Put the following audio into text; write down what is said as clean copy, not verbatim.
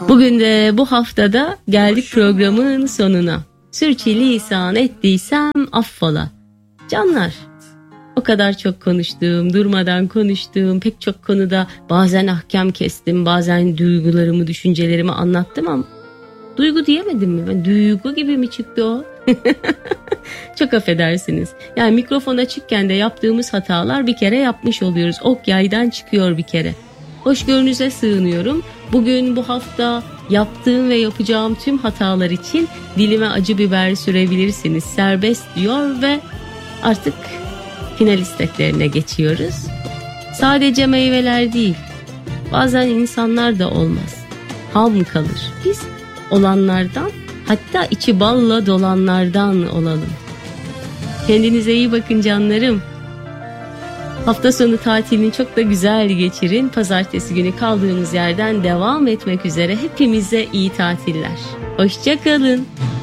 Bugün de bu haftada geldik programın sonuna. Sürçülisan ettiysem affola. Canlar, o kadar çok konuştuğum, durmadan konuştuğum pek çok konuda bazen ahkam kestim, bazen duygularımı, düşüncelerimi anlattım ama duygu diyemedim mi? Ben duygu gibi mi çıktı o? Çok affedersiniz. Yani mikrofon açıkken de yaptığımız hatalar bir kere yapmış oluyoruz. Ok yaydan çıkıyor bir kere. Hoşgörünüze sığınıyorum. Bugün bu hafta yaptığım ve yapacağım tüm hatalar için dilime acı biber sürebilirsiniz. Serbest diyor ve artık final isteklerine geçiyoruz. Sadece meyveler değil, bazen insanlar da olmaz. Ham kalır. Biz olanlardan, hatta içi balla dolanlardan olalım. Kendinize iyi bakın canlarım. Hafta sonu tatilini çok da güzel geçirin. Pazartesi günü kaldığımız yerden devam etmek üzere hepimize iyi tatiller. Hoşça kalın.